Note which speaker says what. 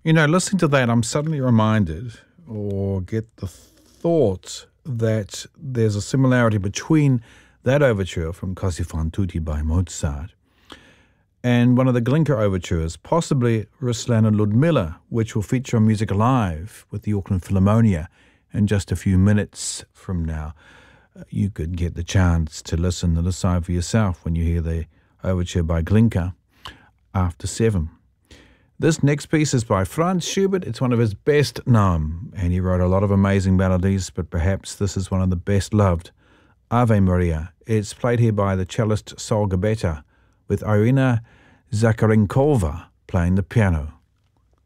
Speaker 1: You know, listening to that, I'm suddenly reminded or get the thought that there's a similarity between that overture from Così fan tutte by Mozart and one of the Glinka overtures, possibly Ruslan and Ludmilla, which will feature on Music Alive with the Auckland Philharmonia in just a few minutes from now. You could get the chance to listen and decide for yourself when you hear the overture by Glinka after 7. This next piece is by Franz Schubert. It's one of his best known, and he wrote a lot of amazing melodies, but perhaps this is one of the best loved, Ave Maria. It's played here by the cellist Sol Gabetta, with Irina Zakharenkova playing the piano.